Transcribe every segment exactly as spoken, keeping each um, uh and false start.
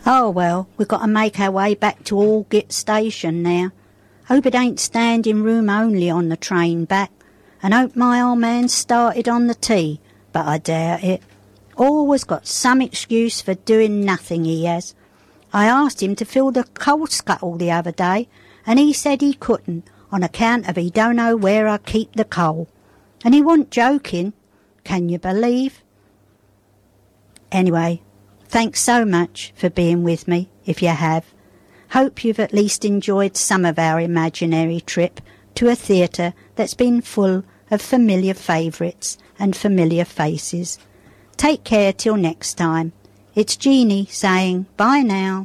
Oh, well, we've got to make our way back to Aldgate Station now. Hope it ain't standing room only on the train back, and hope my old man started on the tea, but I doubt it. Always got some excuse for doing nothing, he has. I asked him to fill the coal scuttle the other day, and he said he couldn't, on account of he don't know where I keep the coal. And he wasn't joking, can you believe? Anyway, thanks so much for being with me, if you have. Hope you've at least enjoyed some of our imaginary trip to a theatre that's been full of familiar favourites and familiar faces. Take care till next time. It's Jeannie saying bye now.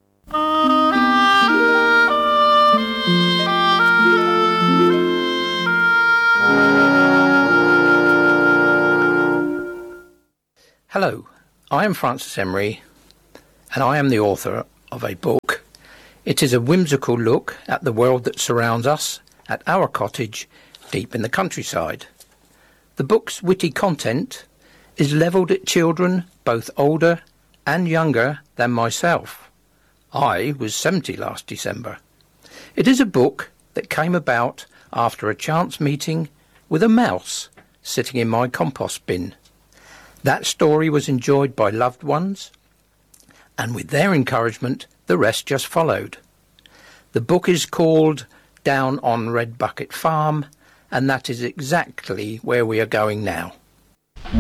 Hello, I am Francis Emery, and I am the author of a book. It is a whimsical look at the world that surrounds us at our cottage deep in the countryside. The book's witty content is levelled at children both older and younger than myself. I was seventy last December. It is a book that came about after a chance meeting with a mouse sitting in my compost bin. That story was enjoyed by loved ones, and with their encouragement, the rest just followed. The book is called Down on Red Bucket Farm, and that is exactly where we are going now.